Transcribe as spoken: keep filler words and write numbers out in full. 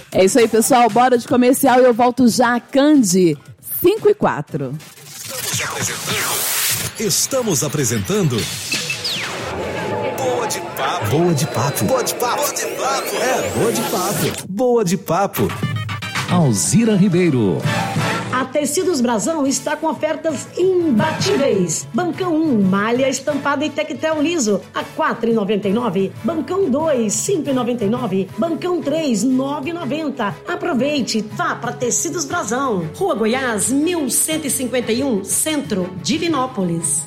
É isso aí, pessoal. Bora de comercial e eu volto já. Candi, cinco e quatro. Estamos apresentando... Estamos apresentando... Boa de Papo. Boa de Papo. Boa de Papo. Boa de Papo. É, Boa de Papo. Boa de Papo. Alzira Ribeiro. A Tecidos Brasão está com ofertas imbatíveis. Bancão um, malha estampada e tectel liso, a quatro reais e noventa e nove centavos. Bancão dois, cinco reais e noventa e nove centavos. Bancão três, nove reais e noventa centavos. Aproveite, vá para Tecidos Brasão. Rua Goiás, mil cento e cinquenta e um, Centro, Divinópolis.